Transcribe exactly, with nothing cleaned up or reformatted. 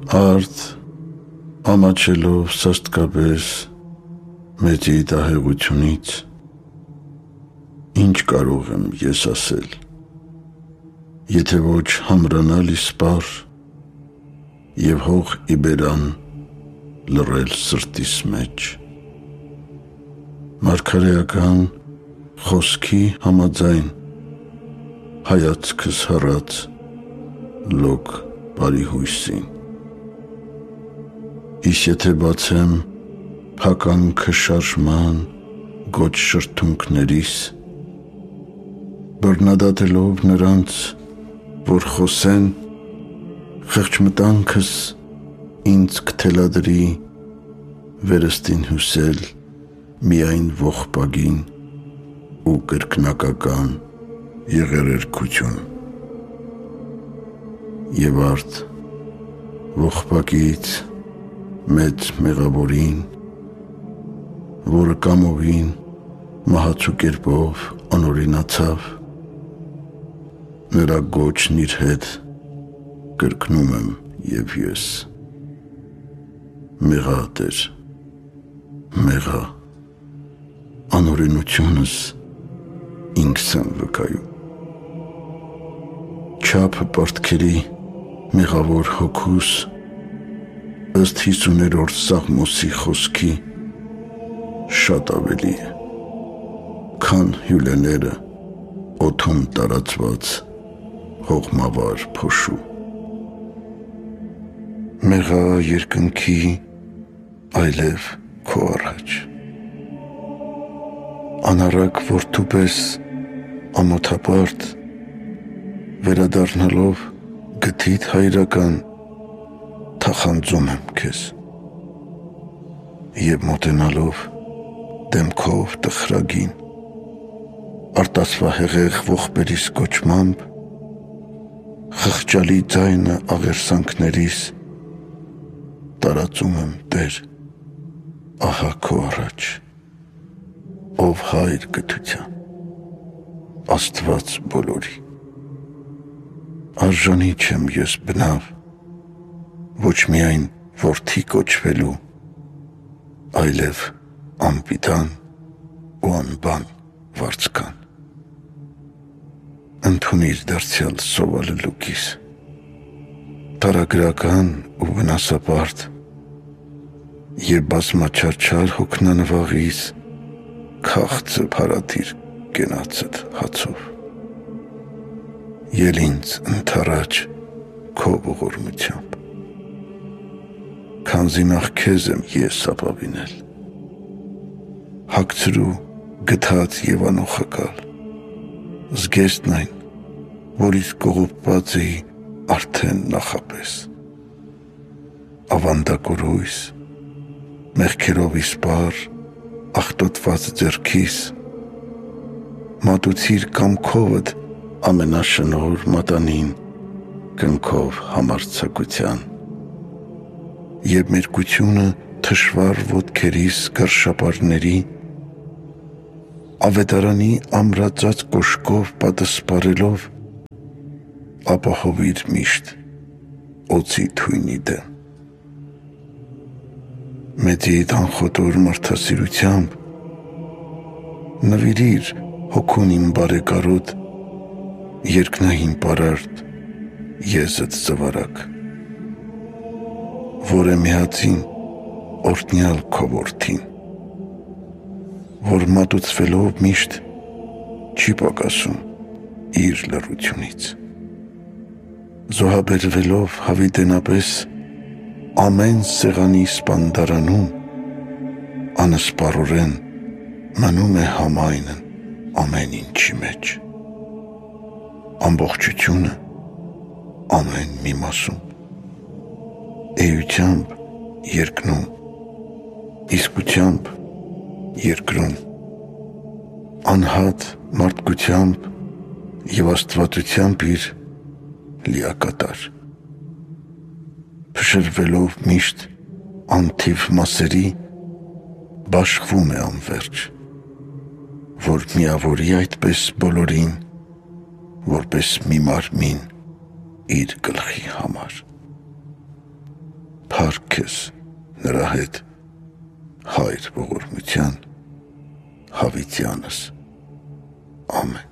Արդ ամաչելով սաստկապես մեծի դահեղությունից, ինչ կարող եմ ես ասել, եթե ոչ համրանալ իսպար և հող իբերան լռել սրտիս մեջ։ Մարգարեական խոսքի համաձայն հայացքս հառած լոկ բարի հույսին։ Իսկ եթե բացեմ փականքը շարժման գոչ շրթունքներիս, բռնադատելով նրանց, որ խոսեն, խեղճ մտանքս ինձ կթելադրի վերստին հյուսել միայն ողբագին ու կրկնակական եղերերքություն։ Եվ արդ ողբագից մեծ մեղավորին, որը կամովին մահացու կերպով անօրինացավ, նրա գոչն իր հետ կրկնում եմ և ես. մեղա Տեր, մեղա, անօրինությունս ինքս եմ վկայում։ Չափը պարտքերի մեղավոր հոգուս ըստ հիսուներորդ Սաղմոսի խոսքի շատ ավելի է, քան հյուլեները օդում տարածված հողմավար փոշու։ Մեղա երկնքի այլև քո առաջ, անառակ որդու պես ամոթապարտ վերադառնալով գթիդ հայրական թախանձում եմ քեզ և մոտենալով դեմքով տխրագին արտասվահեղեղ ողբերիս կոչմամբ խղճալի ձայնը աղերսանքներիս տարածում եմ Տեր, ահա քո առաջ, ով հայր գթության, Աստված բոլորի։ Արժանի չեմ ես բնավ, ոչ միայն որդի կոչվելու, այլև անպիտան ու անբան վարձկան։ Ընդունիր դարձյալ սովալելուկիս, տարագրական ու վնասապարտ և բազմաչարչար հոգնանվաղիս քաղցը փարատիր կենացդ հացով։ Ել ինձ ընդառաջ քո ողորմությամբ, քանզի նախ քեզ եմ ես ապավինել, հագցրու գթած և անոխակալ, զգեստն այն, որից կողոպված էի արդեն նախապես, ավանդակորույս, մեղքերով իսպար, աղտոտված ձեռքիս, մատուցիր կամքովդ ամենաշնորհ մատանին կնքով համարձակության, և մերկությունը թշվառ ոտքերիս կռշապարների, ավետարանի ամրածած կոշկով պատսպարելով, ապահովիր միշտ օձի թույնի դեմ։ Մեծիդ անխոտոր մարդասիրությամբ նվիրիր հոգուն իմ բարեկարոտ, երկնային պարարտ եզդ զվարակ, որ է միածին օրհնյալ քո որդին, որ մատուցվելով միշտ չի պակասում իր լռությունից, զոհաբերվելով հավիտենապես ամեն սեղանի սպանդարանում, անսպառորեն մնում է համայնն ամեն ինչի մեջ, ամբողջությունը ամեն մի մասում, էությամբ երկնում, իսկությամբ երկրում, անհատ մարդկությամբ և աստվածությամբ իր լիակատար, փշրվելով միշտ անթիվ մասերի, բաշխվում է անվերջ, որ միավորի այդպես բոլորին, որպես մի մարմին իր գլխի համար։ Հարկ ես նրա հետ, Հայր ողորմության, Հավիտյանս, ամեն։